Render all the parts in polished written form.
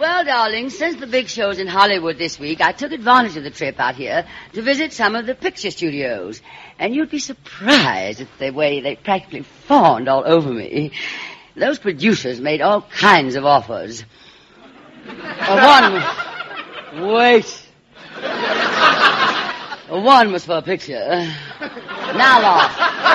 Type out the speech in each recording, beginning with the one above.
Well, darling, since the big show's in Hollywood this week, I took advantage of the trip out here to visit some of the picture studios. And you'd be surprised at the way they practically fawned all over me. Those producers made all kinds of offers. One was for a picture. Now laugh.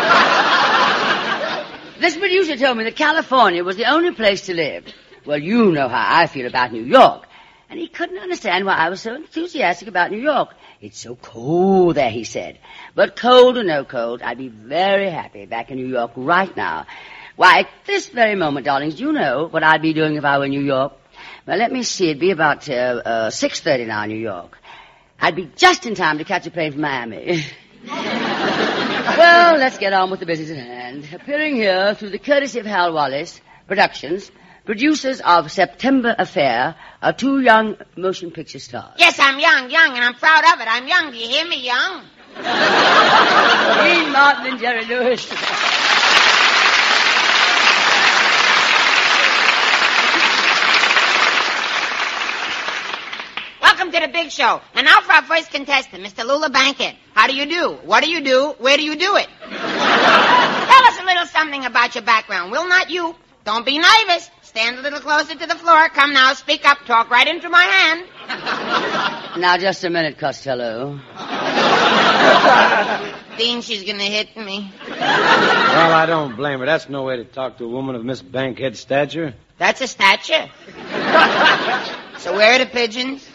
This producer told me that California was the only place to live. Well, you know how I feel about New York. And he couldn't understand why I was so enthusiastic about New York. It's so cold there, he said. But cold or no cold, I'd be very happy back in New York right now. Why, at this very moment, darlings, you know what I'd be doing if I were in New York? Well, let me see. It'd be about 6:30 now in New York. I'd be just in time to catch a plane from Miami. Well, let's get on with the business at hand. Appearing here through the courtesy of Hal Wallace Productions, producers of September Affair, are two young motion picture stars. Yes, I'm young, and I'm proud of it. I'm young. Do you hear me, young? Dean Martin and Jerry Lewis. Welcome to the big show. And now for our first contestant, Mr. Lula Bankhead. How do you do? What do you do? Where do you do it? Tell us a little something about your background. Will not you? Don't be nervous. Stand a little closer to the floor. Come now, speak up. Talk right into my hand. Now, just a minute, Costello. Dean, she's going to hit me. Well, I don't blame her. That's no way to talk to a woman of Miss Bankhead's stature. That's a stature. So where are the pigeons?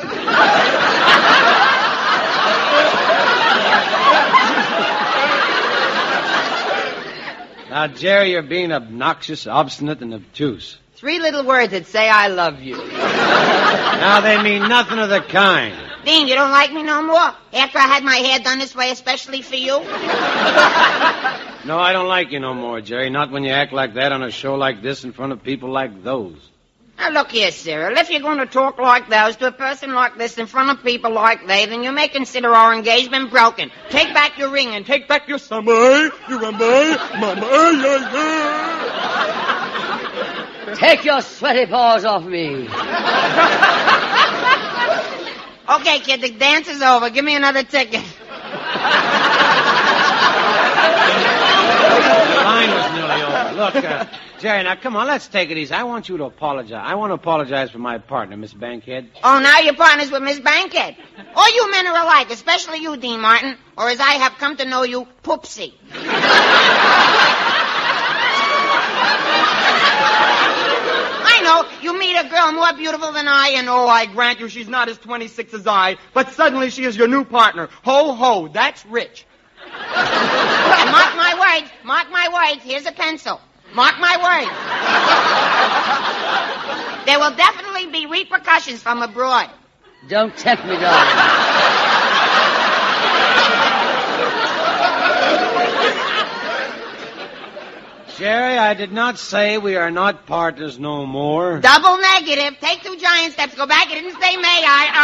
Now, Jerry, you're being obnoxious, obstinate, and obtuse. 3 little words that say I love you. Now, they mean nothing of the kind. Dean, you don't like me no more? After I had my hair done this way especially for you? No, I don't like you no more, Jerry. Not when you act like that on a show like this in front of people like those. Now, look here, Cyril. If you're going to talk like those to a person like this in front of people like they, then you may consider our engagement broken. Take back your ring and take back your summer. Take your sweaty paws off me. Okay, kid, the dance is over. Give me another ticket. The line was nearly over. Look, Jerry, now come on, let's take it easy. I want you to apologize. I want to apologize for my partner, Miss Bankhead. Oh, now you're partners with Miss Bankhead. All you men are alike, especially you, Dean Martin, or as I have come to know you, Poopsie. I know, you meet a girl more beautiful than I, and Oh, I grant you she's not as 26 as I, but suddenly she is your new partner. Ho, ho, that's rich. And mark my words, here's a pencil. Mark my words. There will definitely be repercussions from abroad. Don't tempt me, darling. Jerry, I did not say we are not partners no more. Double negative. Take 2 giant steps. Go back. It didn't say may I.